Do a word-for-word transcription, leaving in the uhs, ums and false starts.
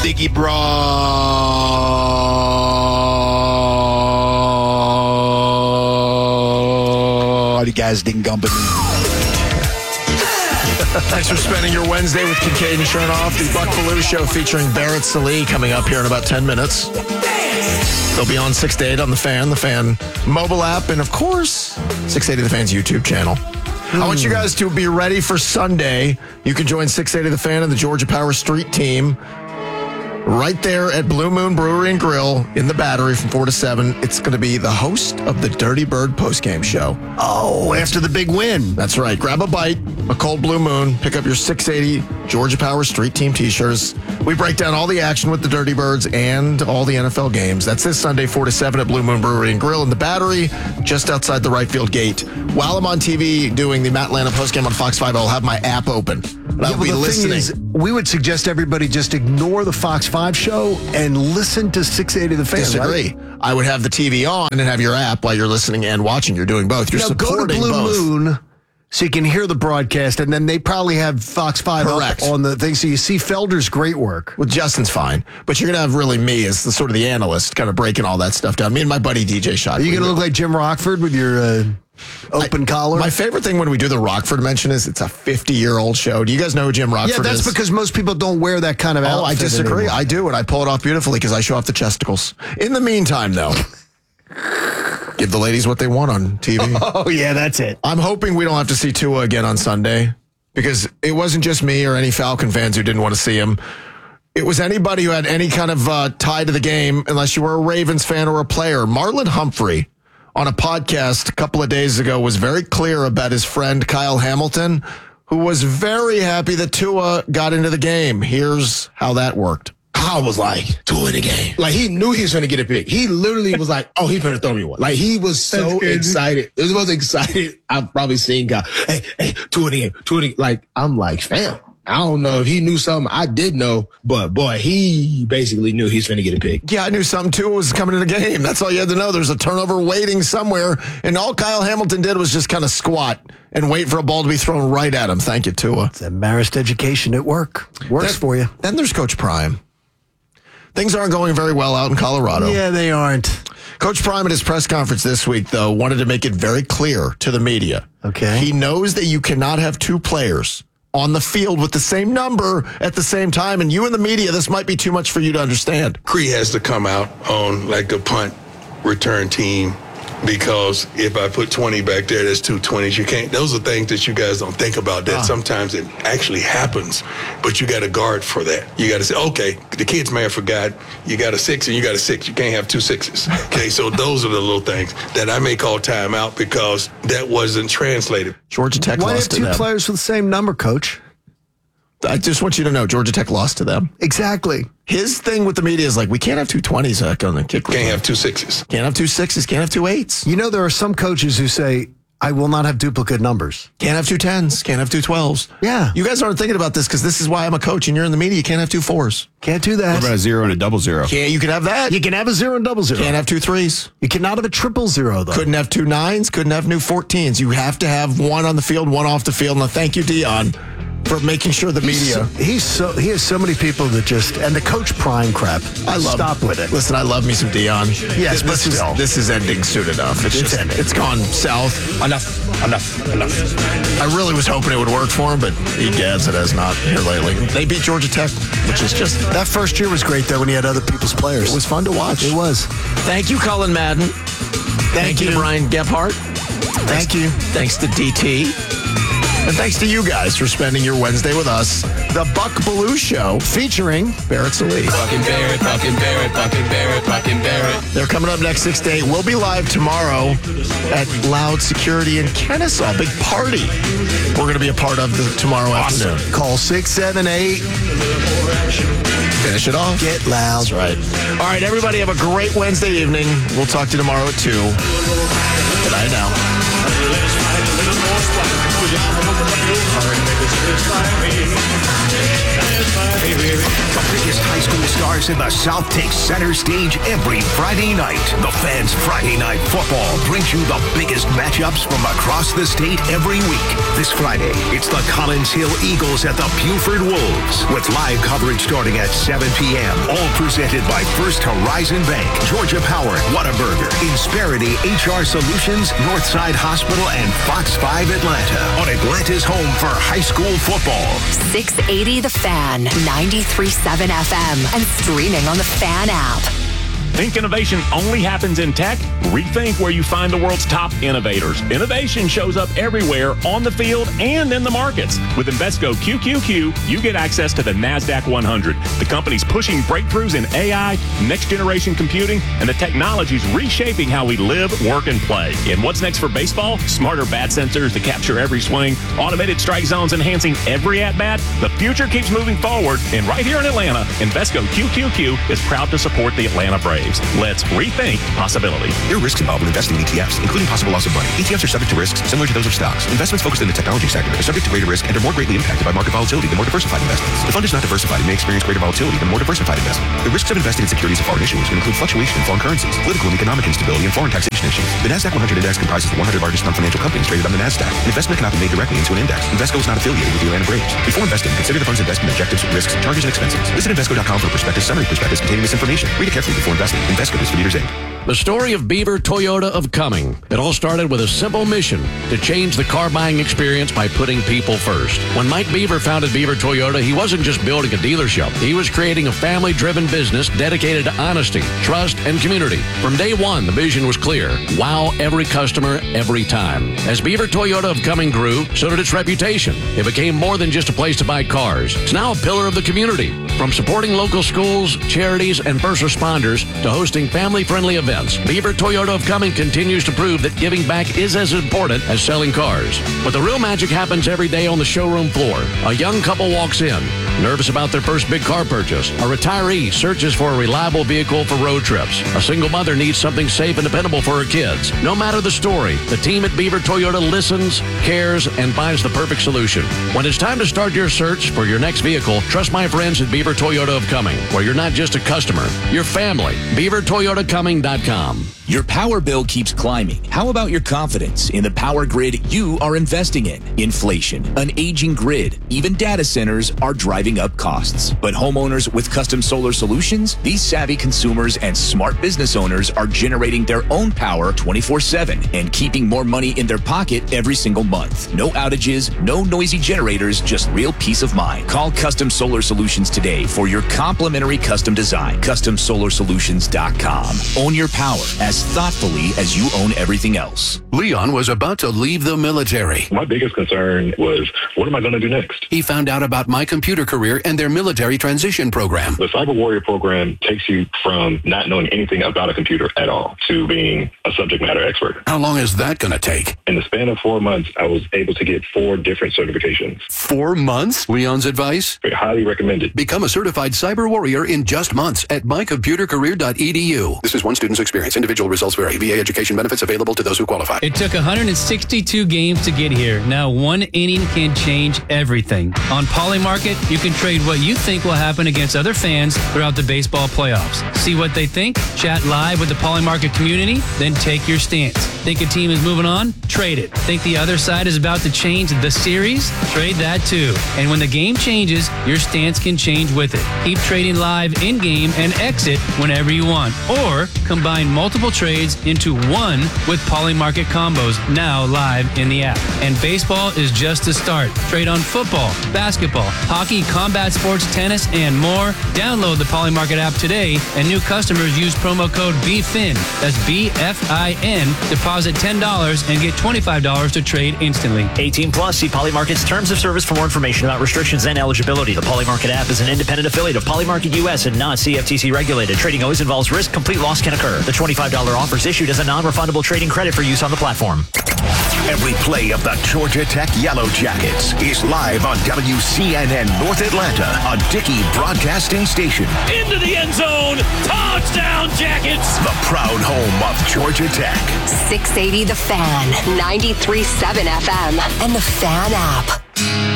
Diggy Broadcasting Company. Thanks for spending your Wednesday with Kincaid and Chernoff. The Buck Belue Show featuring Barrett Sallee coming up here in about ten minutes. They'll be on six to eight on The Fan, The Fan mobile app, and of course, six eighty The Fan's YouTube channel. Hmm. I want you guys to be ready for Sunday. You can join six eighty The Fan and the Georgia Power Street team right there at Blue Moon Brewery and Grill in the Battery from four to seven. It's going to be the host of the Dirty Bird postgame show. Oh, after the big win. That's right. Grab a bite, a cold Blue Moon, pick up your six eighty Georgia Power Street Team t-shirts. We break down all the action with the Dirty Birds and all the N F L games. That's this Sunday, four to seven at Blue Moon Brewery and Grill in the Battery, just outside the right field gate. While I'm on T V doing the Matt Lana postgame on Fox five, I'll have my app open. And yeah, I'll be the listening. Thing is, we would suggest everybody just ignore the Fox five show and listen to six eighty The Fan. Disagree. Right? I would have the T V on and have your app while you're listening and watching. You're doing both. You're now, supporting go to Blue both. Moon so you can hear the broadcast, and then they probably have Fox five Correct. up on the thing, so you see Felder's great work. Well, Justin's fine, but you're going to have really me as the sort of the analyst kind of breaking all that stuff down. Me and my buddy D J Shot. Are you going to look like Jim Rockford with your uh, open I, collar? My favorite thing when we do the Rockford mention is it's a fifty-year-old show. Do you guys know who Jim Rockford is? Yeah, that's is? because most people don't wear that kind of outfit. Oh, I disagree. Anymore. I do, and I pull it off beautifully because I show off the chesticles. In the meantime, though, give the ladies what they want on T V. Oh, yeah, that's it. I'm hoping we don't have to see Tua again on Sunday because it wasn't just me or any Falcon fans who didn't want to see him. It was anybody who had any kind of uh, tie to the game, unless you were a Ravens fan or a player. Marlon Humphrey, on a podcast a couple of days ago, was very clear about his friend Kyle Hamilton, who was very happy that Tua got into the game. Here's how that worked. I was like, Tua in the game. Like, he knew he was going to get a pick. He literally was like, oh, he's going to throw me one. Like, he was so excited. It was the most excited I've probably seen guy. Hey, hey, Tua in the game. Tua in the game. Like, I'm like, fam. I don't know if he knew something. I did know, but boy, he basically knew he was going to get a pick. Yeah, I knew something Tua was coming in the game. That's all you had to know. There's a turnover waiting somewhere, and all Kyle Hamilton did was just kind of squat and wait for a ball to be thrown right at him. Thank you, Tua. It's a Marist education at work. Works then, for you. Then there's Coach Prime. Things aren't going very well out in Colorado. Yeah, they aren't. Coach Prime at his press conference this week, though, wanted to make it very clear to the media. Okay. He knows that you cannot have two players on the field with the same number at the same time. And you in the media, this might be too much for you to understand. Cree has to come out on like a punt return team, because if I put twenty back there, that's two twenties. You can't. Those are things that you guys don't think about. That ah. sometimes it actually happens, but you got to guard for that. You got to say, okay, the kids may have forgot. You got a six and you got a six. You can't have two sixes. Okay, so those are the little things that I may call timeout because that wasn't translated. Georgia Tech Why lost have to two them. players with the same number, Coach? I just want you to know, Georgia Tech lost to them. Exactly. His thing with the media is like, we can't have two twenties on the kick. Can't have two sixes. Can't have two sixes. Can't have two eights. You know, there are some coaches who say, I will not have duplicate numbers. Can't have two tens. Can't have two twelves. Yeah. You guys aren't thinking about this because this is why I'm a coach and you're in the media. You can't have two fours. Can't do that. What about a zero and a double zero? Can't, you can have that. You can have a zero and double zero. Can't have two threes. You cannot have a triple zero, though. Couldn't have two nines. Couldn't have new fourteens. You have to have one on the field, one off the field. And thank you, Dion, for making sure the media. He's so, he's so he has so many people that just and the Coach Prime crap. I love. Stop with it. Listen, I love me some Dion. Yes, this, but this is still. this is ending soon enough. It's, It's just, ending. It's gone south. Enough, enough, enough. I really was hoping it would work for him, but egads, it has not here lately. They beat Georgia Tech, which is just That first year was great, though, when he had other people's players. it was fun to watch. It was. Thank you, Cullen Madden. Thank, you, you. to Brian Gebhardt. Thank you. Thanks to D T. And thanks to you guys for spending your Wednesday with us. The Buck Belue Show Featuring Barrett Sallee. Fucking Barrett, fucking Barrett, fucking Barrett, fucking Barrett. They're coming up next six to eight. We'll be live tomorrow at Loud Security in Kennesaw. Big party we're going to be a part of the, tomorrow afternoon. Call six seven eight. Finish it off. Get loud. That's right. All right, everybody have a great Wednesday evening. We'll talk to you tomorrow at two. Good night now. The biggest high school Stars in the South take center stage every Friday night. The Fans Friday Night Football brings you the biggest matchups from across the state every week. This Friday, it's the Collins Hill Eagles at the Buford Wolves, with live coverage starting at seven p.m. All presented by First Horizon Bank, Georgia Power, Whataburger, Insperity H R Solutions, Northside Hospital, and Fox five Atlanta on Atlanta's home for high school football. six eighty The Fan, ninety-three point seven F M, and streaming on the Fan app. Think innovation only happens in tech? Rethink where you find the world's top innovators. Innovation shows up everywhere, on the field and in the markets. With Invesco Q Q Q, you get access to the NASDAQ one hundred. The company's pushing breakthroughs in A I, next-generation computing, and the technologies reshaping how we live, work, and play. And what's next for baseball? Smarter bat sensors to capture every swing, automated strike zones enhancing every at-bat. The future keeps moving forward, and right here in Atlanta, Invesco Q Q Q is proud to support the Atlanta Braves. Let's rethink possibility. There are risks involved with investing in E T Fs, including possible loss of money. E T Fs are subject to risks similar to those of stocks. Investments focused in the technology sector are subject to greater risk and are more greatly impacted by market volatility than more diversified investments. The fund is not diversified and may experience greater volatility than more diversified investment. The risks of investing in securities of foreign issuers can include fluctuation in foreign currencies, political and economic instability, and foreign taxation issues. The NASDAQ one hundred index comprises the one hundred largest non-financial companies traded on the NASDAQ. An investment cannot be made directly into an index. Invesco is not affiliated with the Atlanta Braves. Before investing, consider the fund's investment objectives, risks, charges, and expenses. Visit Invesco dot com for a prospectus summary prospectus containing this information. Read it carefully before investing. Invesco Distributors, Incorporated. The story of Beaver Toyota of Cumming. It all started with a simple mission to change the car buying experience by putting people first. When Mike Beaver founded Beaver Toyota, he wasn't just building a dealership. He was creating a family-driven business dedicated to honesty, trust, and community. From day one, the vision was clear. Wow every customer, every time. As Beaver Toyota of Cumming grew, so did its reputation. It became more than just a place to buy cars. It's now a pillar of the community. From supporting local schools, charities, and first responders to hosting family-friendly events, Beaver Toyota of Cumming continues to prove that giving back is as important as selling cars. But the real magic happens every day on the showroom floor. A young couple walks in, nervous about their first big car purchase. A retiree searches for a reliable vehicle for road trips. A single mother needs something safe and dependable for her kids. No matter the story, the team at Beaver Toyota listens, cares, and finds the perfect solution. When it's time to start your search for your next vehicle, trust my friends at Beaver Toyota of Cumming, where you're not just a customer, you're family. Beaver Toyota Cumming dot com. Your power bill keeps climbing. How about your confidence in the power grid you are investing in? Inflation, an aging grid, even data centers are driving up costs. But homeowners with custom solar solutions, these savvy consumers and smart business owners are generating their own power twenty-four seven and keeping more money in their pocket every single month. No outages, no noisy generators, just real peace of mind. Call Custom Solar Solutions today for your complimentary custom design. custom solar solutions dot com. Own your power as thoughtfully as you own everything else. Leon was about to leave the military. My biggest concern was, what am I going to do next? He found out about My Computer Career and their military transition program. The Cyber Warrior program takes you from not knowing anything about a computer at all to being a subject matter expert. How long is that going to take? In the span of four months, I was able to get four different certifications. Four months? Leon's advice? Very highly recommended. Become a certified cyber warrior in just months at my computer career dot e d u. This is one student's experience. Individual results vary. V A education benefits available to those who qualify. It took one hundred sixty-two games to get here. Now one inning can change everything. On Polymarket, you can trade what you think will happen against other fans throughout the baseball playoffs. See what they think? Chat live with the Polymarket community, then take your stance. Think a team is moving on? Trade it. Think the other side is about to change the series? Trade that too. And when the game changes, your stance can change with it. Keep trading live in-game and exit whenever you want. Or combine multiple trades into one with Polymarket combos now live in the app. And baseball is just the start. Trade on football, basketball, hockey, combat sports, tennis, and more. Download the Polymarket app today, and new customers use promo code B F I N. That's B F I N. Deposit ten dollars and get twenty-five dollars to trade instantly. eighteen plus. See Polymarket's terms of service for more information about restrictions and eligibility. The Polymarket app is an independent affiliate of Polymarket U S and not C F T C regulated. Trading always involves risk. Complete loss can occur. The twenty-five dollars offer is issued as a non-refundable trading credit for use on the platform. Every play of the Georgia Tech Yellow Jackets is live on W C N N North Atlanta, a Dickey broadcasting station. Into the end zone. Touchdown, Jackets. The proud home of Georgia Tech. six eighty The Fan, ninety-three point seven F M, and the Fan app.